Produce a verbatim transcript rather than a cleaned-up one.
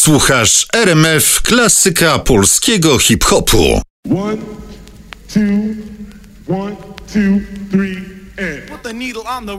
Słuchasz R M F, klasyka polskiego hip-hopu. One, two, one, two, three, and... Put the needle on the